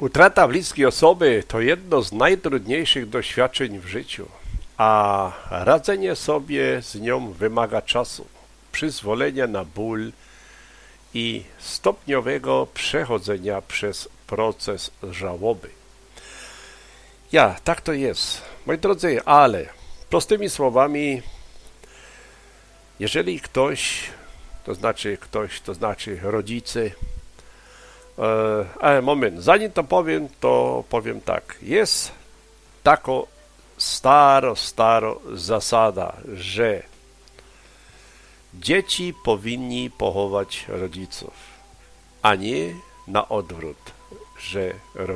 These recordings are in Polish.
Utrata bliskiej osoby to jedno z najtrudniejszych doświadczeń w życiu, a radzenie sobie z nią wymaga czasu, przyzwolenia na ból i stopniowego przechodzenia przez proces żałoby. Tak to jest, moi drodzy, ale prostymi słowami, jeżeli ktoś, to znaczy rodzice, moment, zanim to powiem tak. Jest taka staro zasada, że dzieci powinni pochować rodziców, a nie na odwrót, że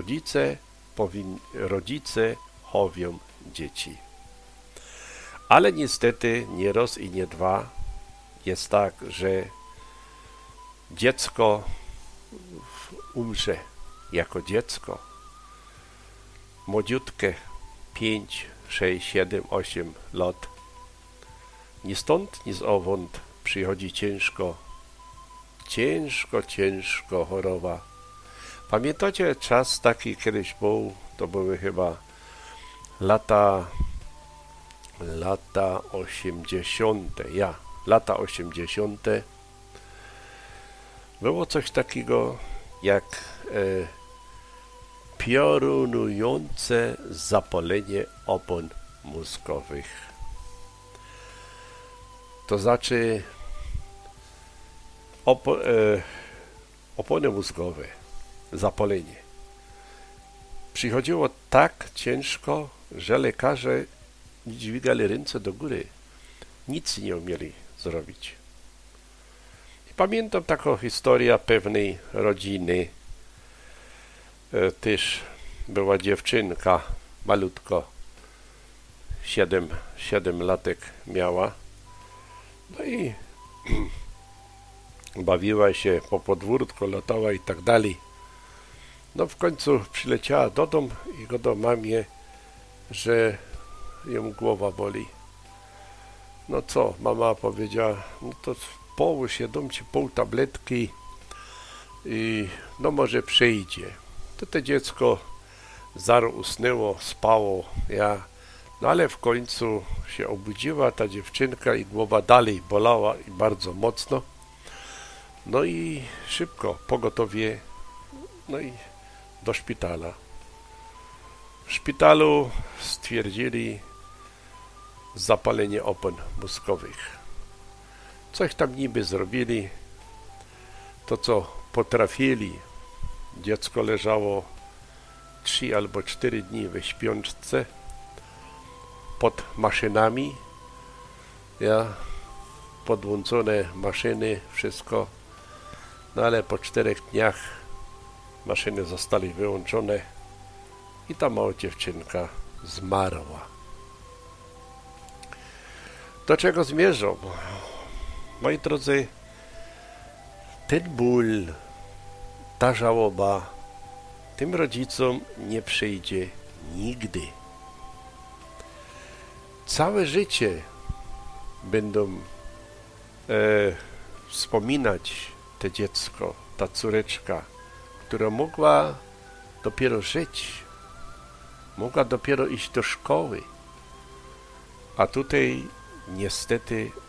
rodzice chowią dzieci. Ale niestety nie raz i nie dwa jest tak, że dziecko umrze jako dziecko, młodziutkie, 5, 6, 7, 8 lat. Ni stąd, ni zowąd przychodzi ciężko choroba. Pamiętacie czas taki kiedyś był, to były chyba lata 80. Lata 80. Było coś takiego jak piorunujące zapalenie opon mózgowych. To znaczy opony mózgowe, zapalenie. Przychodziło tak ciężko, że lekarze dźwigali ręce do góry. Nic nie umieli zrobić. Pamiętam taką historię pewnej rodziny. Też była dziewczynka, malutko, 7 latek miała. No i bawiła się po podwórku, latała i tak dalej. No w końcu przyleciała do domu i go do mamie, że ją głowa boli. No co, mama powiedziała, no to połóż się, dam ci pół tabletki i no może przejdzie. To dziecko zaraz usnęło, spało, no ale w końcu się obudziła ta dziewczynka i głowa dalej bolała i bardzo mocno. No i szybko, pogotowie, no i do szpitala. W szpitalu stwierdzili zapalenie opon mózgowych. Coś tam niby zrobili, to co potrafili. Dziecko leżało 3 albo 4 dni we śpiączce pod maszynami. Podłączone maszyny, wszystko. No ale po 4 dniach maszyny zostały wyłączone i ta mała dziewczynka zmarła. Do czego zmierzam? Moi drodzy, ten ból, ta żałoba tym rodzicom nie przyjdzie nigdy. Całe życie będą wspominać to dziecko, ta córeczka, która mogła dopiero żyć, mogła dopiero iść do szkoły, a tutaj niestety